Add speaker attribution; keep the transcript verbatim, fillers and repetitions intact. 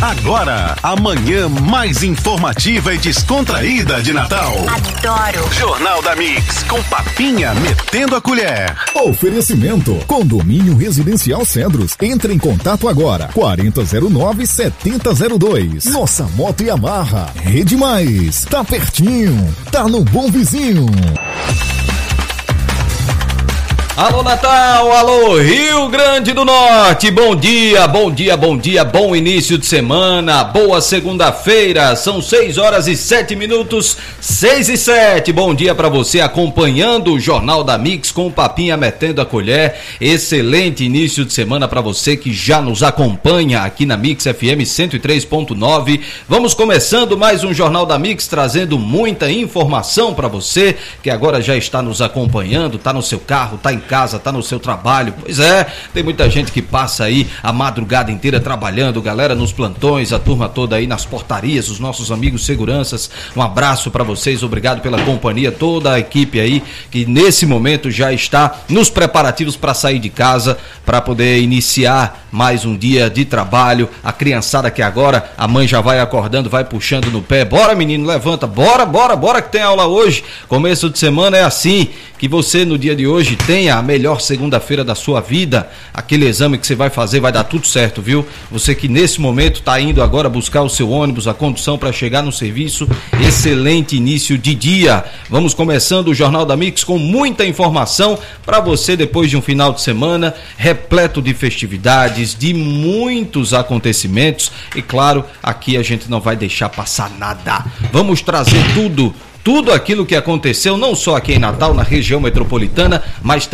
Speaker 1: Agora, a manhã mais informativa e descontraída de Natal.
Speaker 2: Adoro.
Speaker 1: Jornal da Mix, com Papinha metendo a colher.
Speaker 3: Oferecimento, Condomínio Residencial Cedros. Entre em contato agora, quarenta zero nove, setenta zero dois. Nossa Moto Yamaha, Rede Mais, tá pertinho, tá no Bom Vizinho.
Speaker 4: Alô Natal, alô Rio Grande do Norte, bom dia, bom dia, bom dia, bom início de semana, boa segunda-feira, são seis horas e sete minutos, seis e sete, bom dia para você acompanhando o Jornal da Mix com o Papinha metendo a colher, excelente início de semana para você que já nos acompanha aqui na Mix F M cento e três ponto nove, vamos começando mais um Jornal da Mix trazendo muita informação para você que agora já está nos acompanhando, tá no seu carro, tá em casa, tá no seu trabalho, pois é, tem muita gente que passa aí a madrugada inteira trabalhando, galera nos plantões, a turma toda aí nas portarias, os nossos amigos seguranças, um abraço para vocês, obrigado pela companhia, toda a equipe aí que nesse momento já está nos preparativos para sair de casa, para poder iniciar mais um dia de trabalho, a criançada que agora a mãe já vai acordando, vai puxando no pé, bora menino, levanta, bora, bora, bora que tem aula hoje, começo de semana é assim, que você no dia de hoje tenha a melhor segunda-feira da sua vida, aquele exame que você vai fazer vai dar tudo certo, viu? Você que nesse momento está indo agora buscar o seu ônibus, a condução para chegar no serviço, excelente início de dia. Vamos começando o Jornal da Mix com muita informação para você depois de um final de semana repleto de festividades, de muitos acontecimentos e claro, aqui a gente não vai deixar passar nada. Vamos trazer tudo Tudo aquilo que aconteceu, não só aqui em Natal, na região metropolitana, mas também